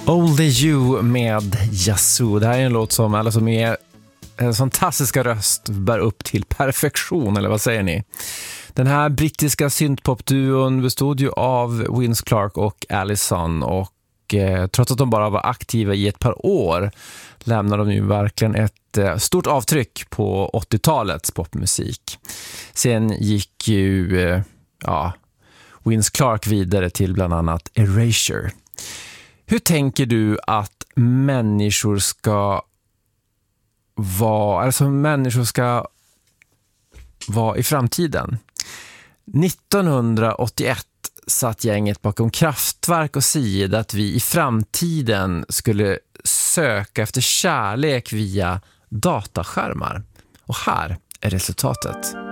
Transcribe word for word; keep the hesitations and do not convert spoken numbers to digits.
Only You med Yazoo. Det här är en låt som alla som är en fantastiska röst bär upp till perfektion, eller vad säger ni? Den här brittiska synthpopduon bestod ju av Vince Clarke och Allison, och eh, trots att de bara var aktiva i ett par år lämnade de ju verkligen ett eh, stort avtryck på åttiotalets popmusik. Sen gick ju eh, ja, Vince Clarke vidare till bland annat Erasure. Hur tänker du att människor ska vara, alltså människor ska vara i framtiden? nittonhundraåttioett satt gänget bakom Kraftwerk och siade att vi i framtiden skulle söka efter kärlek via dataskärmar. Och här är resultatet.